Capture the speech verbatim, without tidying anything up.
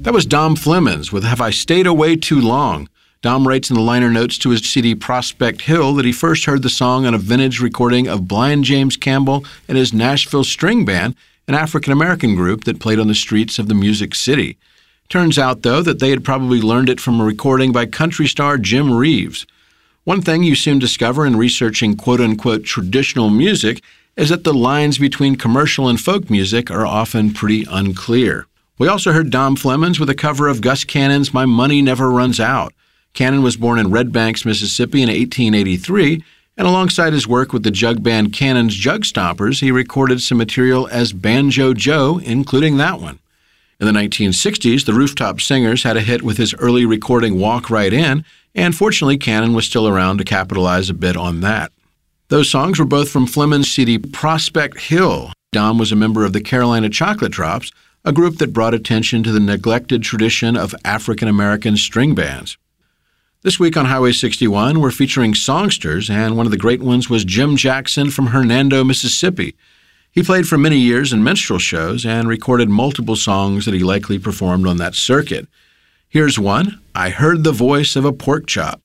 That was Dom Flemons with Have I Stayed Away Too Long? Dom writes in the liner notes to his C D Prospect Hill that he first heard the song on a vintage recording of Blind James Campbell and his Nashville String Band, an African-American group that played on the streets of the Music City. Turns out, though, that they had probably learned it from a recording by country star Jim Reeves. One thing you soon discover in researching quote-unquote traditional music is that the lines between commercial and folk music are often pretty unclear. We also heard Dom Flemons with a cover of Gus Cannon's My Money Never Runs Out. Cannon was born in Red Banks, Mississippi in eighteen eighty-three, and alongside his work with the jug band Cannon's Jug Stompers, he recorded some material as Banjo Joe, including that one. In the nineteen sixties, the Rooftop Singers had a hit with his early recording Walk Right In, and fortunately Cannon was still around to capitalize a bit on that. Those songs were both from Flemons' C D Prospect Hill. Dom was a member of the Carolina Chocolate Drops, a group that brought attention to the neglected tradition of African-American string bands. This week on Highway sixty-one, we're featuring songsters, and one of the great ones was Jim Jackson from Hernando, Mississippi. He played for many years in minstrel shows and recorded multiple songs that he likely performed on that circuit. Here's one, I Heard the Voice of a Pork Chop.